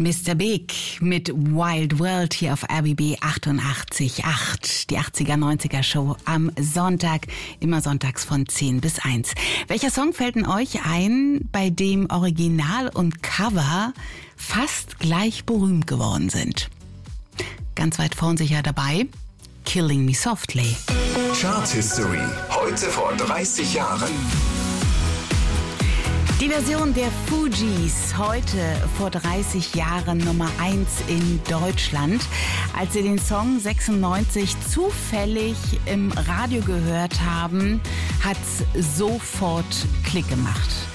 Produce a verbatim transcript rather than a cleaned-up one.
Mister Big mit Wild World hier auf R B B achtundachtzig Komma acht. Die achtziger, neunziger Show am Sonntag, immer sonntags von zehn bis eins. Welcher Song fällt denn euch ein, bei dem Original und Cover fast gleich berühmt geworden sind? Ganz weit vorn sicher dabei, Killing Me Softly. Chart History, heute vor dreißig Jahren. Die Version der Fugees, heute vor dreißig Jahren Nummer eins in Deutschland. Als sie den Song sechsundneunzig zufällig im Radio gehört haben, hat's sofort Klick gemacht.